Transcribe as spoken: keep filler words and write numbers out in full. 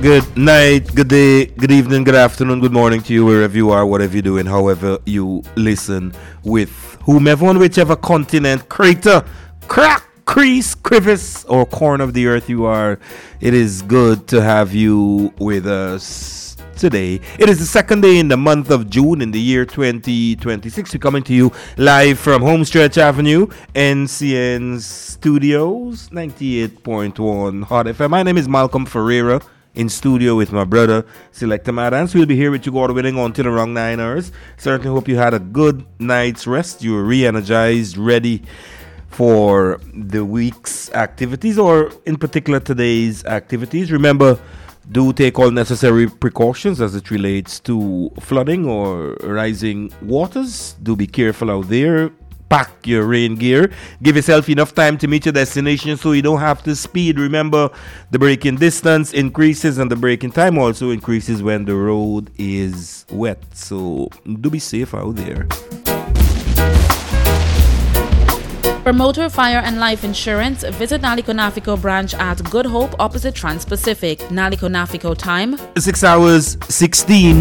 Good night, good day, good evening, good afternoon, good morning to you, wherever you are, whatever you're doing, however you listen, with whomever on whichever continent, crater, crack, crease, crevice, or corner of the earth you are. It is good to have you with us today. It is the second day in the month of June in the year twenty twenty-six. We're coming to you live from Homestretch Avenue, N C N Studios, ninety-eight point one Hot F M. My name is Malcolm Ferreira, in studio with my brother, Selector Madance. We'll be here with you, God willing, until around nine hours. Certainly hope you had a good night's rest. You were re-energized, ready for the week's activities, or in particular today's activities. Remember, do take all necessary precautions as it relates to flooding or rising waters. Do be careful out there. Pack your rain gear. Give yourself enough time to meet your destination so you don't have to speed. Remember, the braking distance increases and the braking time also increases when the road is wet. So do be safe out there. For motor, fire, and life insurance, visit Naliko Nafico branch at Good Hope opposite Trans-Pacific. Naliko Nafico time six hours sixteen